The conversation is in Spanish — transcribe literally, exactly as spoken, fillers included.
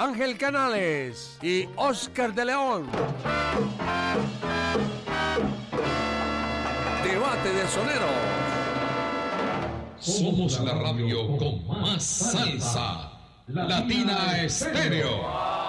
Ángel Canales y Oscar de León. Debate de soneros. Somos la radio con más salsa. Latina Estéreo.